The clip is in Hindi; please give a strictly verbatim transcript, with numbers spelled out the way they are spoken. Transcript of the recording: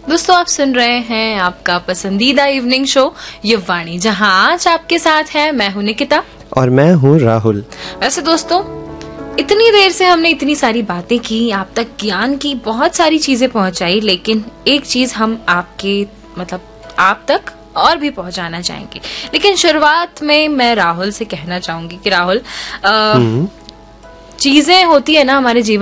दोस्तों आप सुन रहे हैं आपका पसंदीदा इवनिंग शो युववाणी, जहां आज आपके साथ है मैं हूं निकिता और मैं हूं राहुल। वैसे दोस्तों इतनी देर से हमने इतनी सारी बातें की, आप तक ज्ञान की बहुत सारी चीजें पहुंचाई, लेकिन एक चीज हम आपके मतलब आप तक और भी पहुंचाना चाहेंगे। लेकिन शुरुआत में मैं राहुल से कहना चाहूंगी कि राहुल, चीजें होती है ना हमारे जीवन